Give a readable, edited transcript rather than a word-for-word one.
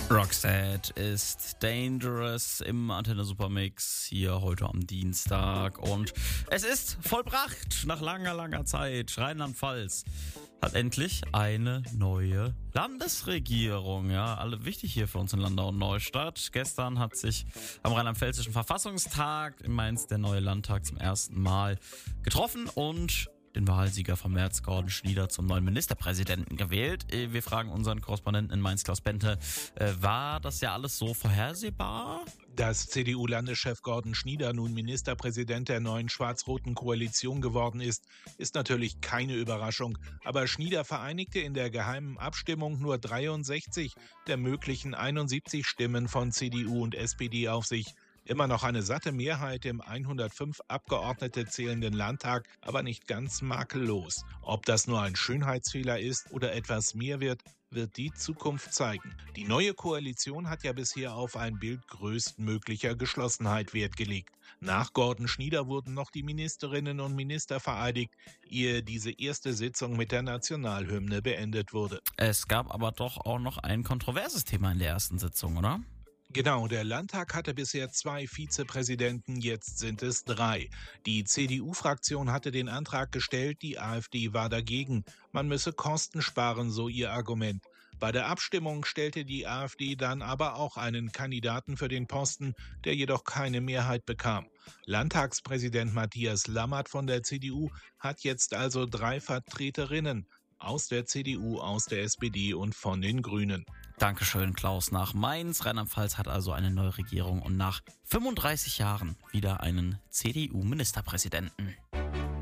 Roxette ist Dangerous im Antenne Supermix hier heute am Dienstag und es ist vollbracht nach langer Zeit. Rheinland-Pfalz hat endlich eine neue Landesregierung. Ja, alle wichtig hier für uns in Landau und Neustadt. Gestern hat sich am Rheinland-Pfälzischen Verfassungstag in Mainz der neue Landtag zum ersten Mal getroffen und den Wahlsieger von März, Gordon Schnieder, zum neuen Ministerpräsidenten gewählt. Wir fragen unseren Korrespondenten in Mainz, Klaus Bente, war das ja alles so vorhersehbar? Dass CDU-Landeschef Gordon Schnieder nun Ministerpräsident der neuen schwarz-roten Koalition geworden ist, ist natürlich keine Überraschung. Aber Schnieder vereinigte in der geheimen Abstimmung nur 63 der möglichen 71 Stimmen von CDU und SPD auf sich. Immer noch eine satte Mehrheit im 105 Abgeordnete zählenden Landtag, aber nicht ganz makellos. Ob das nur ein Schönheitsfehler ist oder etwas mehr wird die Zukunft zeigen. Die neue Koalition hat ja bisher auf ein Bild größtmöglicher Geschlossenheit Wert gelegt. Nach Gordon Schnieder wurden noch die Ministerinnen und Minister vereidigt, ehe diese erste Sitzung mit der Nationalhymne beendet wurde. Es gab aber doch auch noch ein kontroverses Thema in der ersten Sitzung, oder? Genau, der Landtag hatte bisher 2 Vizepräsidenten, jetzt sind es 3. Die CDU-Fraktion hatte den Antrag gestellt, die AfD war dagegen. Man müsse Kosten sparen, so ihr Argument. Bei der Abstimmung stellte die AfD dann aber auch einen Kandidaten für den Posten, der jedoch keine Mehrheit bekam. Landtagspräsident Matthias Lammert von der CDU hat jetzt also 3 Vertreterinnen aus der CDU, aus der SPD und von den Grünen. Dankeschön, Klaus, nach Mainz. Rheinland-Pfalz hat also eine neue Regierung und nach 35 Jahren wieder einen CDU-Ministerpräsidenten.